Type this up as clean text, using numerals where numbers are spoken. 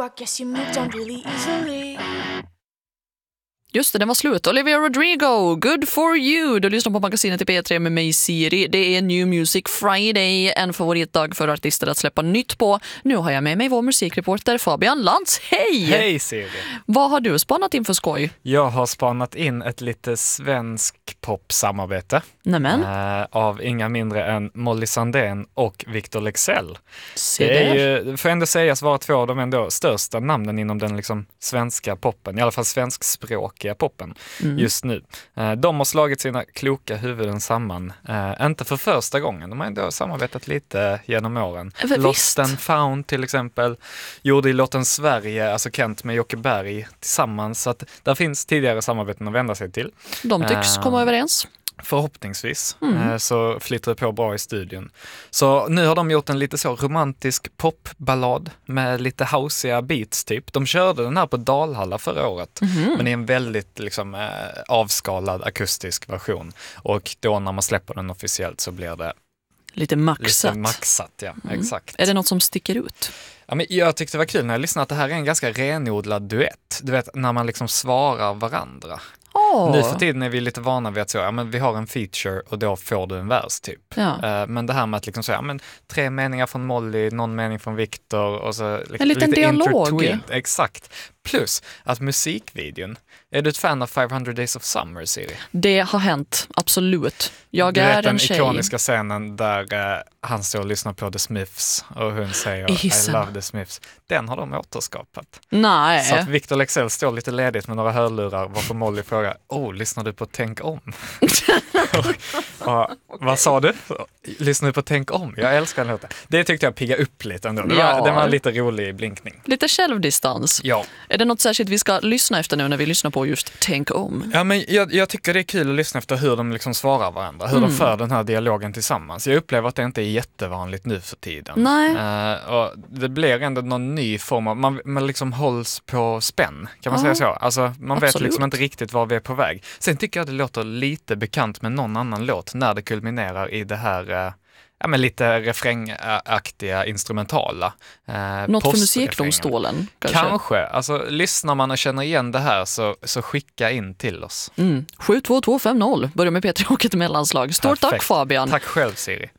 guess you moved on really easily. Just det, den var slut. Olivia Rodrigo, Good for you. Du lyssnar på magasinet i P3 med mig, Siri. Det är New Music Friday, en favoritdag för artister att släppa nytt på. Nu har jag med mig vår musikreporter Fabian Lantz. Hej! Hej, Siri. Vad har du spanat in för skoj? Jag har spanat in ett lite svensk popsamarbete. Nämen. Av inga mindre än Molly Sandén och Victor Leksell. Se Det är där. ju, får ändå sägas vara två av de ändå största namnen inom den liksom svenska poppen, i alla fall svenskspråkiga poppen just nu. De har slagit sina kloka huvuden samman, inte för första gången. De har ändå samarbetat lite genom åren. Lost and Found till exempel gjorde i låten Sverige, alltså Kent med Jocke Berg tillsammans, så att där finns tidigare samarbeten att vända sig till. De tycks komma överens. Förhoppningsvis så flyttar det på bra i studion. Så nu har de gjort en lite så romantisk popballad med lite houseiga beats typ. De körde den här på Dalhalla förra året, men i en väldigt liksom avskalad akustisk version. Och då när man släpper den officiellt så blir det Lite maxat. lite maxat, ja, exakt. Är det något som sticker ut? Ja, men jag tyckte det var kul när jag lyssnade att det här är en ganska renodlad duett. Du vet, när man liksom svarar varandra. Nu för tiden är vi lite vana vid att så, ja, men vi har en feature och då får du en vers typ. Ja. Men det här med att liksom säga, ja, men 3 meningar från Molly, någon mening från Victor och så liksom, En liten lite dialog. intertwined. Exakt. Plus att musikvideon, är du ett fan av 500 Days of Summer, Siri? Det har hänt, absolut. Jag Du är vet en den tjej. ikoniska scenen där han står och lyssnar på The Smiths och hon säger I love The Smiths. Den har de återskapat. Nej. Så att Victor Leksell står lite ledigt med några hörlurar varför Molly frågar, lyssnar du på Tänk om? Vad sa du? Lyssnar du på Tänk om? Jag älskar den låten. Det tyckte jag pigga upp lite ändå. Det var en lite rolig blinkning. Lite självdistans. Ja. Är det något särskilt vi ska lyssna efter nu när vi lyssnar på just Tänk om? Ja, men jag tycker det är kul att lyssna efter hur de liksom svarar varandra, hur de för den här dialogen tillsammans. Jag upplever att det inte är jättevanligt nu för tiden. Nej. Och det blir ändå någon ny form av, man liksom hålls på spänn, kan man säga så? Alltså, man vet liksom inte riktigt var vi är på väg. Sen tycker jag det låter lite bekant med någon annan låt när det kulminerar i det här men lite refrängaktiga instrumentala. Något för musikdomstolen kanske. Alltså, lyssnar man och känner igen det här så skicka in till oss. 72250. Börja med P3 och ett mellanslag. Stort tack, Fabian. Tack själv, Siri.